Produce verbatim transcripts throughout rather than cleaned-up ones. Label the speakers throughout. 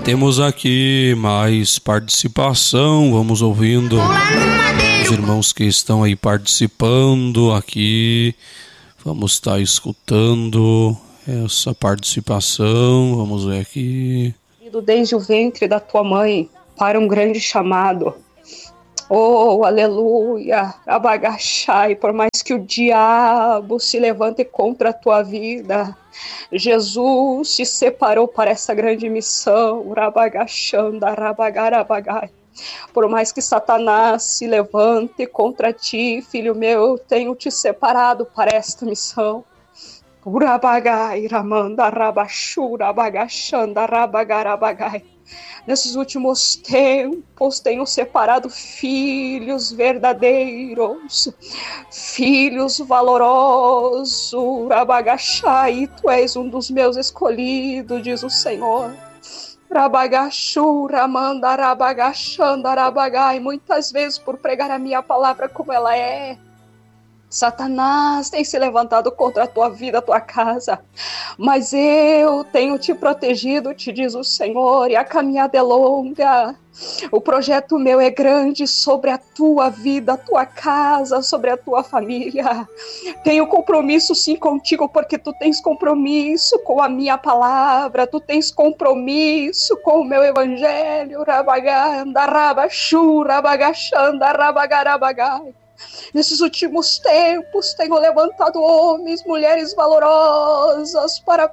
Speaker 1: Temos aqui mais participação, vamos ouvindo os irmãos que estão aí participando aqui. Vamos estar escutando essa participação, vamos ver aqui.
Speaker 2: Desde o ventre da tua mãe para um grande chamado. Oh, aleluia, abagachai, por mais que o diabo se levante contra a tua vida, Jesus te separou para essa grande missão, rabagachanda, rabagarabagai. Por mais que Satanás se levante contra ti, filho meu, tenho te separado para esta missão. Urabagai, ramanda, rabachu, rabagachanda, rabagarabagai. Nesses últimos tempos tenho separado filhos verdadeiros, filhos valorosos, Rabagachai, tu és um dos meus escolhidos, diz o Senhor. Rabagachu, Ramanda, Rabagachanda, Rabagai, muitas vezes por pregar a minha palavra como ela é, Satanás tem se levantado contra a tua vida, a tua casa, mas eu tenho te protegido, te diz o Senhor, e a caminhada é longa. O projeto meu é grande sobre a tua vida, a tua casa, sobre a tua família. Tenho compromisso sim contigo, porque tu tens compromisso com a minha palavra, tu tens compromisso com o meu evangelho. Rabaganda, Rabachu, Rabagachanda, Rabagarabagai. Nesses últimos tempos tenho levantado homens, mulheres valorosas para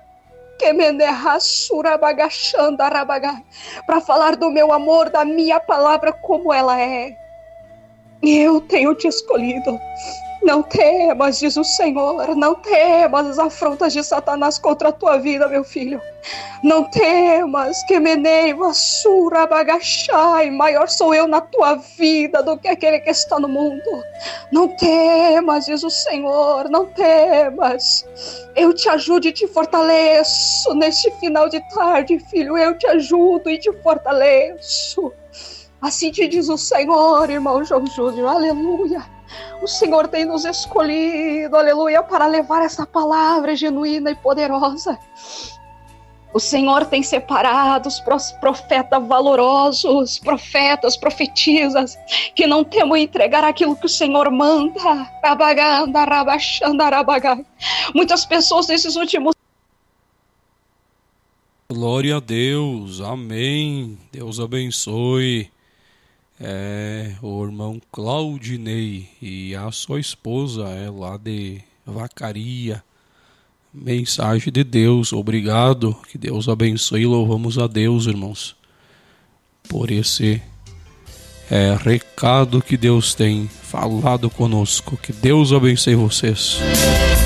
Speaker 2: para falar do meu amor, da minha palavra como ela é. Eu tenho te escolhido. Não temas, diz o Senhor, não temas as afrontas de Satanás contra a tua vida, meu filho. Não temas, que meneiva, sura, bagachai, maior sou eu na tua vida do que aquele que está no mundo. Não temas, diz o Senhor, não temas. Eu te ajudo e te fortaleço neste final de tarde, filho, eu te ajudo e te fortaleço. Assim te diz o Senhor, irmão João Júnior, aleluia. O Senhor tem nos escolhido, aleluia, para levar essa palavra genuína e poderosa. O Senhor tem separado os profetas valorosos, profetas, profetisas, que não temem entregar aquilo que o Senhor manda. Rabaganda, rabachanda, rabagai. Muitas pessoas nesses últimos...
Speaker 1: Glória a Deus, amém. Deus abençoe. É, o irmão Claudinei e a sua esposa é lá de Vacaria. Mensagem de Deus, obrigado, que Deus abençoe. Louvamos a Deus, irmãos, por esse é, recado que Deus tem falado conosco. Que Deus abençoe vocês.